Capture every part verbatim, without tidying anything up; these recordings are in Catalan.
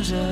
rosa.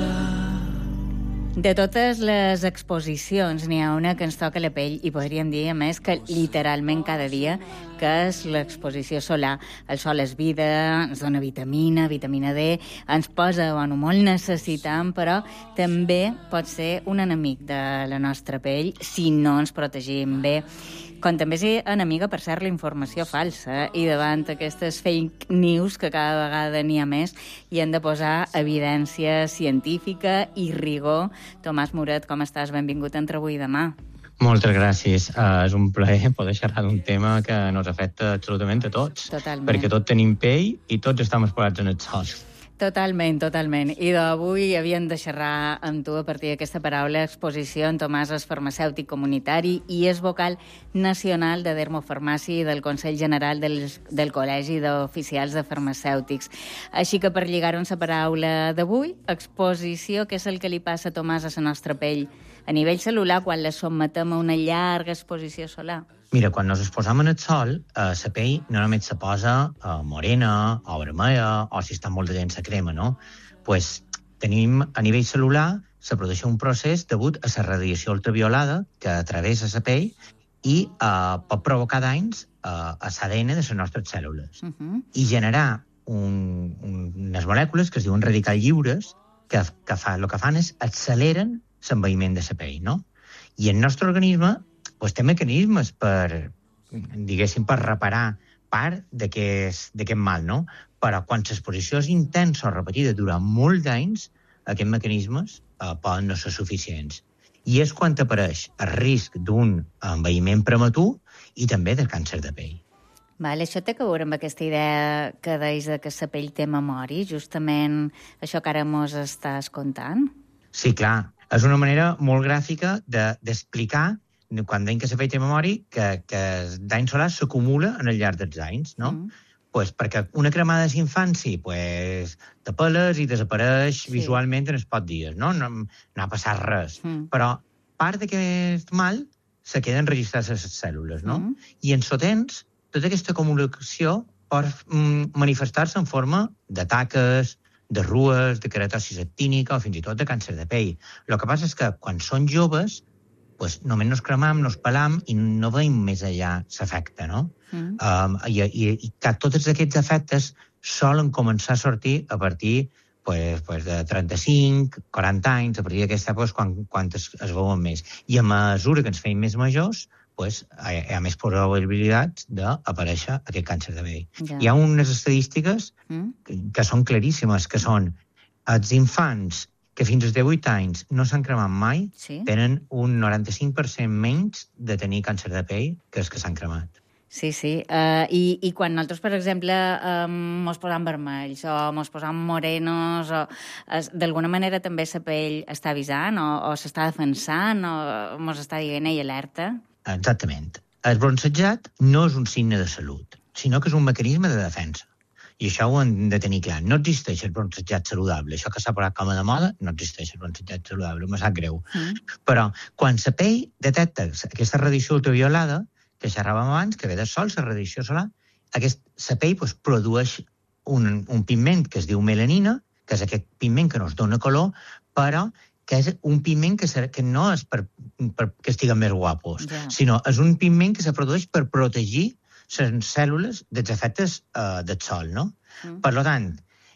De totes les exposicions, n'hi ha una que ens toca la pell i podríem dir, a més, que literalment cada dia, que és l'exposició solar. El sol és vida, ens dona vitamina, vitamina D, ens posa on ho molt necessitam, però també pot ser un enemic de la nostra pell si no ens protegim bé. Com també és enemiga, per cert, la informació falsa, i davant aquestes fake news, que cada vegada n'hi ha més, hi hem de posar evidència científica i rigor. Tomàs Moret, com estàs? Benvingut a Entre avui i demà. Moltes gràcies. Uh, és un plaer poder xerrar d'un tema que ens afecta absolutament a tots. Totalment. Perquè tots tenim pell i tots estem exposats en el sol. Totalment, totalment. I d'avui havíem de xerrar amb tu a partir d'aquesta paraula, exposició. En Tomàs és farmacèutic comunitari i és vocal nacional de dermofarmàcia i del Consell General del, del Col·legi d'Oficials de Farmacèutics. Així que per lligar-ho amb la paraula d'avui, exposició, què és el que li passa a Tomàs a la nostra pell a nivell cel·lular quan la sotmetem a una llarga exposició solar? Mira, quan ens exposam en el sol, eh, la pell no només se posa eh, morena o vermella, o si està molt de temps la crema, no? Pues tenim, a nivell cel·lular, se produeix un procés degut a la radiació ultraviolada que travessa la pell i eh, pot provocar danys eh, a l'A D N de les nostres cèl·lules. Uh-huh. I generar un, un, unes molècules que es diuen radicals lliures que, que fa, el que fan és acceleren l'envaïment de la pell, no? I el nostre organisme pues, té mecanismes per, diguéssim, per reparar part d'aquest mal, no? Però quan l'exposició és intensa o repetida durant molts anys, aquests mecanismes eh, poden no ser suficients. I és quan apareix el risc d'un envaïment prematur i també del càncer de pell. Vale, això té que veure amb aquesta idea que deies que la pell té memòria, justament això que ara mos estàs contant? Sí, clar. És una manera molt gràfica d'explicar, de, quan deim que la pell té memòria, que, que el dany solar s'acumula en el llarg dels anys, no? Mm. Pues perquè una cremada d'infància pues, te peles i desapareix sí. visualment en els pocs dies, no? No, no ha passat res. Mm. Però part d'aquest mal se queda enregistrat a les cèl·lules, no? Mm. I en el temps, tota aquesta acumulació pot mm, manifestar-se en forma de taques, de rues, de queratosi actínica o fins i tot de càncer de pell. El que passa és que quan són joves, pues, només nos cremam, nos pelam i no veiem més allà l'efecte, no? Mm. Um, i, i, I que tots aquests efectes solen començar a sortir a partir pues, pues, de trenta-cinc, quaranta anys, a partir d'aquesta pues, quan, quan es, es veuen més. I a mesura que ens feim més majors, pues, hi ha més probabilitats d'aparèixer aquest càncer de pell. Ja. Hi ha unes estadístiques mm. que, que són claríssimes, que són els infants que fins als divuit anys no s'han cremat mai, sí? Tenen un noranta-cinc per cent menys de tenir càncer de pell que els que s'han cremat. Sí, sí. Uh, i, I quan nosaltres, per exemple, um, mos posam vermells o mos posam morenos, o es, d'alguna manera també la pell està avisant o, o s'està defensant o mos està dient, ei, alerta? Exactament. El bronzejat no és un signe de salut, sinó que és un mecanisme de defensa. I això ho hem de tenir clar. No existeix el bronzejat saludable. Això que s'ha posat com a de moda, no existeix el bronzejat saludable. Me sap greu. Mm. Però quan la pell detecta aquesta radiació ultraviolada, que xerràvem abans, que ve del sol, la radiació solar, aquest, la pell pues, produeix un, un pigment que es diu melanina, que és aquest pigment que nos dona color, però que és un pigment que, ser, que no és per, per que estiguen més guapos, yeah. sinó és un pigment que se produeix per protegir les cèl·lules dels efectes uh, del sol, no? Mm. Per tant,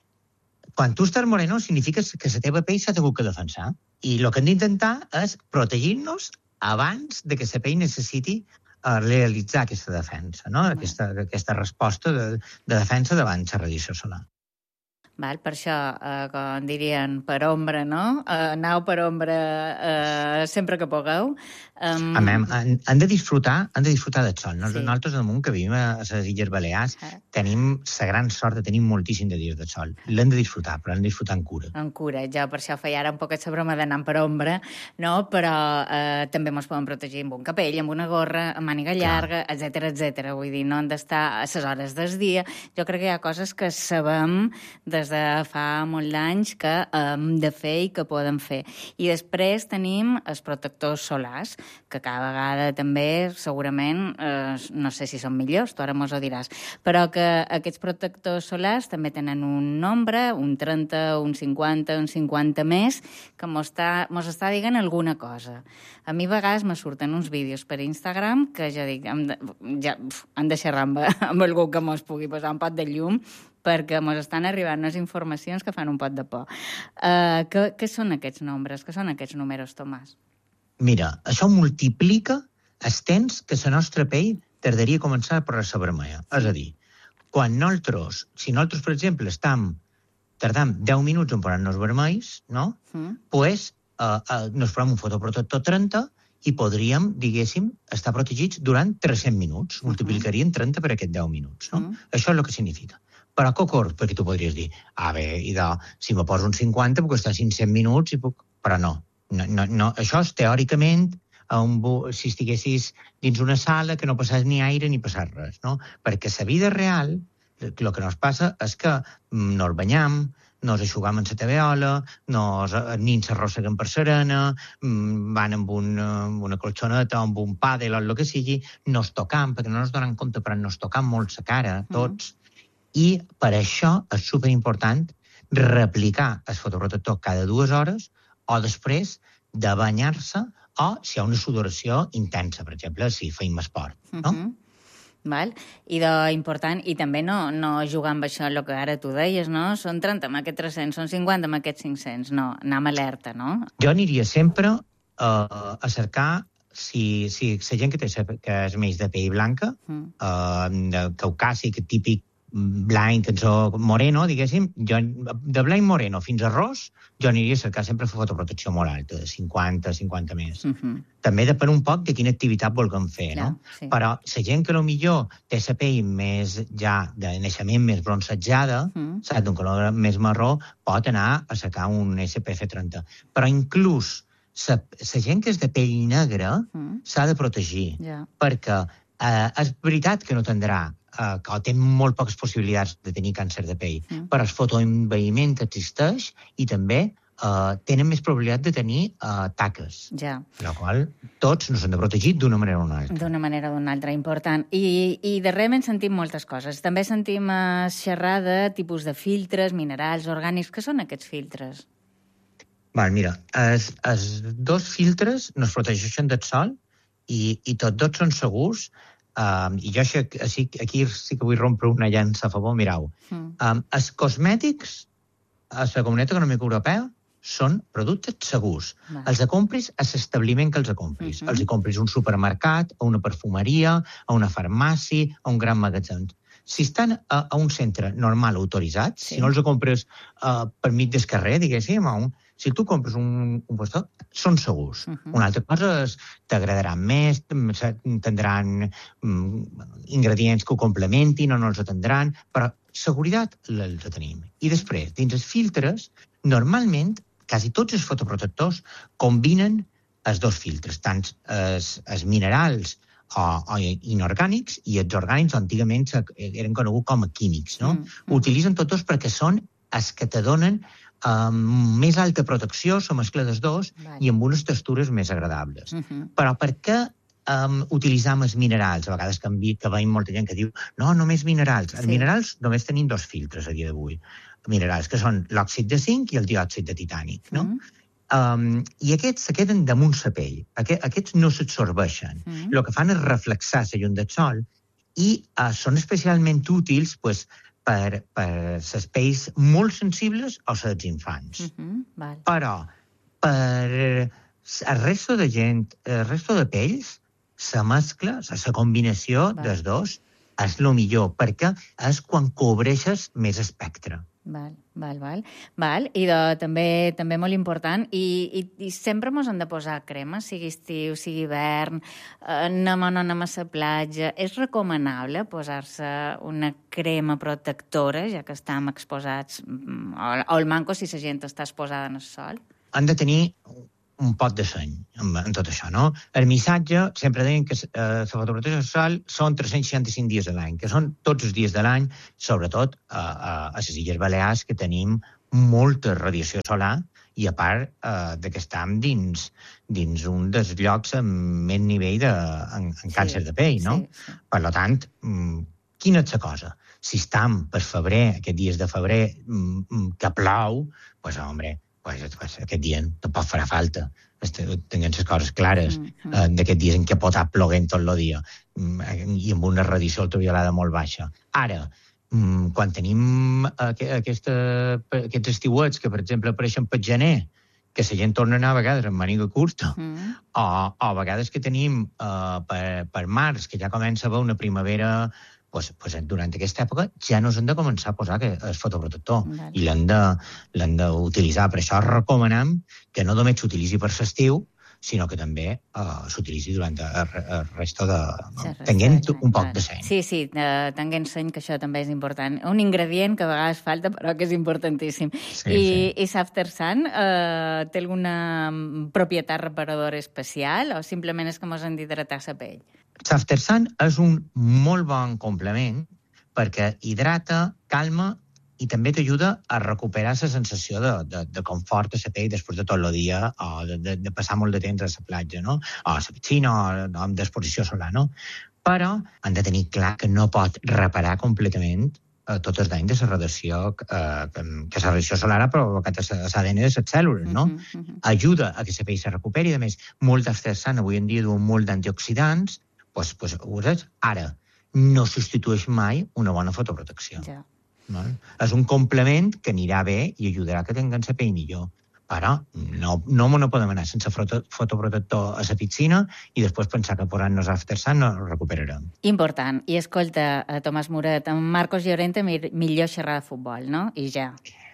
quan tu estàs moreno significa que la teva pell s'ha hagut que defensar. I el que hem d'intentar és protegir-nos abans de que la pell necessiti uh, realitzar aquesta defensa, no? Mm. Aquesta, aquesta resposta de, de defensa davant la radiació solar. Val, per això, eh, com dirien, per ombra, no? Eh, anau per ombra eh, sempre que pugueu. Um... Amem, han, han de disfrutar, han de disfrutar del sol. Sí. Nosaltres, damunt, que vivim a les Illes Balears, ah. tenim la gran sort de tenir moltíssim de dies de sol. L'hem de disfrutar, però l'hem de disfrutar amb cura. Amb cura, ja per això feia ara un poquet la broma d'anar per ombra, no? Però eh, també ens podem protegir amb un capell, amb una gorra, amb màniga llarga, etcètera, etcètera. Vull dir, no han d'estar a les hores del dia. Jo crec que hi ha coses que sabem des des de fa molt d'anys que hem de fer i que podem fer. I després tenim els protectors solars, que cada vegada també, segurament, eh, no sé si són millors, tu ara mos ho diràs, però que aquests protectors solars també tenen un nombre, un trenta, un cinquanta, un cinquanta més, que mos està, mos està dient alguna cosa. A mi a vegades me surten uns vídeos per Instagram que ja dic, hem de, ja, uf, han de xerrar amb, amb algú que mos pugui posar un pot de llum perquè mos estan arribant unes informacions que fan un pot de por. Uh, què, què són aquests nombres? Què són aquests números, Tomàs? Mira, això multiplica els temps que la nostra pell tardaria a començar a posar-se vermella. És a dir, quan nosaltres, si nosaltres, per exemple, estem tardant deu minuts en posar-nos vermells, no? Mm. Pues, Uh, uh, nos posem un fotoprotector trenta i podríem, diguéssim, estar protegits durant tres-cents minuts. Uh-huh. Multiplicaríem trenta per aquests deu minuts. No? Uh-huh. Això és el que significa. Però què ocorre? Perquè tu podries dir, ah, bé, idò, si me poso un cinquanta puc estar cinc-cents minuts, i puc... però no. no, no, no. Això és teòricament, un bu... si estiguessis dins una sala que no passàs ni aire ni passàs res. No? Perquè la vida real, el que ens passa és que no el banyam, no ens aixugam en la taveola, no ni ens arrosseguen per serena, van amb una, una colxoneta, amb un pàdel o el que sigui, no es tocam, perquè no ens donen compte, però no es tocam molt la cara, tots, mm. i per això és superimportant replicar el fotoprotector cada dues hores o després de banyar-se o si hi ha una sudoració intensa, per exemple, si feim esport, no? Mm-hmm. Val? I de important, i també no, no jugar amb això, el que ara tu deies, no? Són trenta amb aquests tres-cents, són cinquanta amb aquests cinc-cents, no, anar amb alerta, no? Jo aniria sempre uh, a cercar si, si la gent que té que és més de pell blanca, mm. uh, de caucàsic, típic blanc, moreno, diguéssim, jo, de blanc moreno fins a ros, jo aniria a cercar sempre fotoprotecció molt alta, de cinquanta, cinquanta més. Mm-hmm. També depèn un poc de quina activitat vulguem fer, clar, no? Sí. Però la gent que millor té la pell més ja de naixement més bronzejada, mm. saps, d'un color més marró, pot anar a cercar un S P F trenta. Però inclús la gent que és de pell negra mm. s'ha de protegir, yeah. perquè eh, és veritat que no tindrà Uh, que té molt poques possibilitats de tenir càncer de pell, mm. però el fotoenvelliment existeix i també uh, tenen més probabilitat de tenir uh, taques. Ja. Per la qual tots nos hem de protegir d'una manera o una altra. D'una manera o d'una altra, important. I, i darrerament sentim moltes coses. També sentim uh, xerrar de tipus de filtres, minerals, orgànics. Què són aquests filtres? Val, mira, els, els dos filtres nos protegeixen del sol i, i tots dos són segurs. Um, I jo així, aquí sí que vull rompre una llança a favor, mirau. Mm. Um, els cosmètics a la Comunitat Econòmica Europea són productes segurs. Va. Els compris a l'establiment que els compris. Mm-hmm. Els compris a un supermercat, a una perfumeria, a una farmàcia, a un gran magatzem. Si estan a, a un centre normal autoritzat, sí. si no els compres uh, per mig del carrer, diguéssim, a un... Si tu compres un, un puesto, són segurs. Uh-huh. Una altra cosa és t'agradaran més, tindran um, ingredients que ho complementin o no els tindran, però seguretat els tenim. I després, dins els filtres, normalment, quasi tots els fotoprotectors combinen els dos filtres, tant els, els minerals o, o inorgànics i els orgànics antigament eren coneguts com a químics. No? Uh-huh. Utilitzen tots dos perquè són els que te donen Um, més alta protecció, la mescla dels dos, vale. I amb unes textures més agradables. Uh-huh. Però per què um, utilitzam els minerals? A vegades que, vi, que veiem molta gent que diu no, només minerals. Sí. Els minerals només tenim dos filtres a dia d'avui. Minerals, que són l'òxid de zinc i el diòxid de titani. No? Uh-huh. Um, I aquests se queden damunt la pell. Aquest, aquests no s'absorbeixen. Uh-huh. El que fan és reflexar la llum del sol i uh, són especialment útils, pues, per, per les pells molt sensibles o les infants. Uh-huh, vale. Però per el resto de gent, el resto de pells, la mescla, la combinació vale. Dels dos és el millor, perquè és quan cobreixes més espectre. Val, val, val. val. I de, també també molt important, i, i, i sempre mos han de posar crema, sigui estiu, sigui hivern, anem o no anem a la platja. És recomanable posar-se una crema protectora, ja que estem exposats, o, o el manco si la gent està exposada en el sol? Han de tenir un pot de seny en, en tot això, no? El missatge, sempre deien que eh, la fotoprotecció solar són tres-cents seixanta-cinc dies a l'any, que són tots els dies de l'any, sobretot a, a, a les Illes Balears, que tenim molta radiació solar, i a part eh, de que estem dins, dins un dels llocs amb més nivell de en, en càncer sí, de pell, no? Sí, sí. Per tant, quina és la cosa? Si estem per febrer, aquests dies de febrer, que plou, doncs, pues, home, pues, pues, aquest dia tampoc farà falta. Tinguem les coses clares, mm -hmm. eh, d'aquests dies en què pot estar ploguent tot el dia i amb una radiació ultraviolada molt baixa. Ara, mm, quan tenim aquesta, aquests estiuets que, per exemple, apareixen per gener, que la gent torna a anar a vegades amb màniga curta, mm. o, o a vegades que tenim eh, per, per març, que ja comença a haver una primavera, pues, pues durant aquesta època ja no s'han de començar a posar el fotoprotector vale. I l'han d'utilitzar. Per això recomanem que no només s'utilitzi per l'estiu, sinó que també uh, s'utilitzi durant el, el resto de... Sí, tenint un poc de seny. Sí, sí, uh, tenint seny, que això també és important. Un ingredient que a vegades falta, però que és importantíssim. Sí, I, sí. I l'After Sun uh, té alguna propietat reparadora especial o simplement és que mos han d'hidratar la pell? L'After Sun és un molt bon complement perquè hidrata, calma i també t'ajuda a recuperar la sensació de, de, de confort a la pell després de tot el dia o de, de, de passar molt de temps a la platja, no? O a la piscina o, o amb exposició solar, no? Però han de tenir clar que no pot reparar completament eh, tot el dany de la radiació eh, que, que la radiació solar ha provocat a l'A D N de les cèl·lules, no? Uh -huh, uh -huh. Ajuda a que la pell se recuperi. A més, molt d'After Sun avui en dia duen molt d'antioxidants. Pues, pues, ho saps? Ara, no substitueix mai una bona fotoprotecció. Ja. No? És un complement que anirà bé i ajudarà que tinguem la pell millor. Però no, no, no podem anar sense fotoprotector a la piscina i després pensar que posant-nos After Sun no ho recuperarem. Important. I escolta, Tomàs Moret, amb Marcos Llorente millor xerrar de futbol, no? I ja.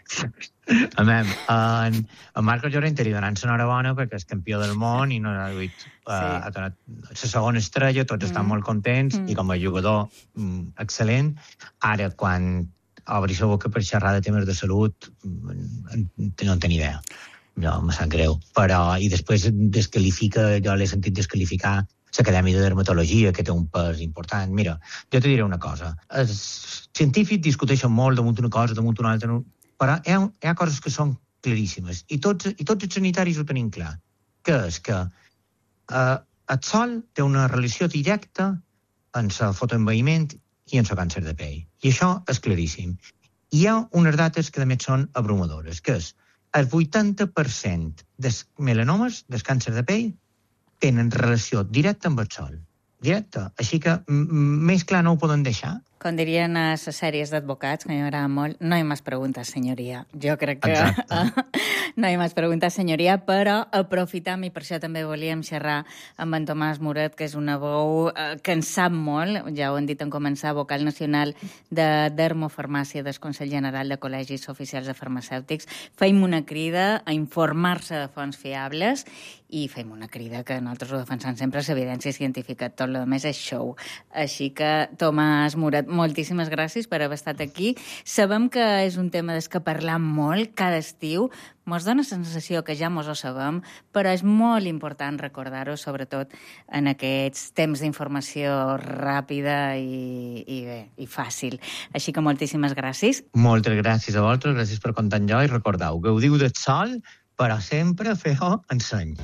A mem, en, en Marcos Llorente li donant l'enhorabona perquè és campió del món i no ha duit uh, sí. ha donat la segona estrella, tots mm. estan molt contents mm. i com a jugador mm, excel·lent. Ara, quan obri la boca per xerrar de temes de salut, no en tenc idea. No, me sap greu. Però, i després descalifica, jo l'he sentit descalificar l'Acadèmia de Dermatologia, que té un pes important. Mira, jo te diré una cosa. Els científics discuteixen molt damunt una cosa, damunt una altra, però hi ha, hi ha coses que són claríssimes. I tots, i tots els sanitaris ho tenim clar. Que és que eh, el sol té una relació directa en el fotoenvaïment i en el càncer de pell. I això és claríssim. Hi ha unes dates que també són abrumadores, que és el vuitanta per cent dels melanomes, del càncer de pell, tenen relació directa amb el sol. Directa. Així que més clar no ho poden deixar. Com dirien a les sèries d'advocats, que m'agrada molt, no hay más preguntas, senyoria. Jo crec que no hay más preguntas, senyoria, però aprofitam, i per això també volíem xerrar amb en Tomàs Moret, que és una veu eh, que en sap molt, ja ho han dit en començar, vocal nacional de Dermofarmàcia del Consell General de Col·legis Oficials de Farmacèutics. Feim una crida a informar-se de fonts fiables i fem una crida que nosaltres ho defensem sempre, l'evidència científica, tot el més és show. Així que, Tomàs Moret, moltíssimes gràcies per haver estat aquí. Sabem que és un tema des que parlam molt cada estiu. Mos dona la sensació que ja mos ho sabem, però és molt important recordar-ho, sobretot en aquests temps d'informació ràpida i, i bé, i fàcil. Així que moltíssimes gràcies. Moltes gràcies a vosaltres, gràcies per comptar amb jo i recordeu, gaudiu del sol, però sempre feu enseny.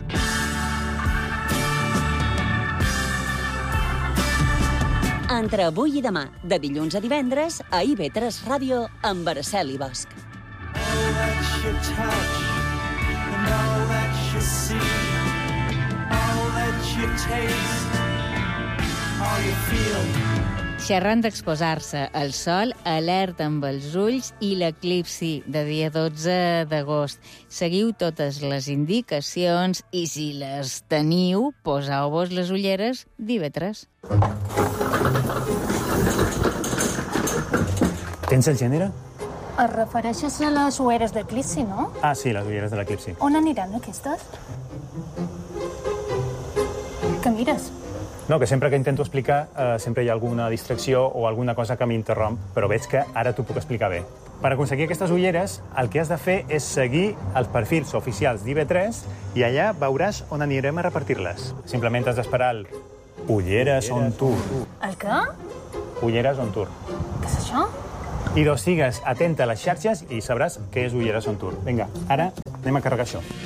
Entre avui i demà, de dilluns a divendres, a I V tres Ràdio, amb Araceli Bosch. All that you touch and all that you see, all that you taste, all you feel. Xerrant d'exposar-se al sol, alerta amb els ulls i l'eclipsi de dia dotze d'agost. Seguiu totes les indicacions i si les teniu, poseu-vos les ulleres d'I V tres. Tens el gènere? Et refereixes a les ulleres d'eclipsi, no? Ah, sí, les ulleres de l'eclipsi. On aniran aquestes? Què mires? No, que sempre que intento explicar eh, sempre hi ha alguna distracció o alguna cosa que m'interromp, però veig que ara t'ho puc explicar bé. Per aconseguir aquestes ulleres, el que has de fer és seguir els perfils oficials d'I V tres i allà veuràs on anirem a repartir-les. Simplement has d'esperar el Ulleres on Tour. El què? Ulleres on Tour. Què és això? I doncs sigues atenta a les xarxes i sabràs què és Ulleres on Tour. Vinga, ara anem a carregar això.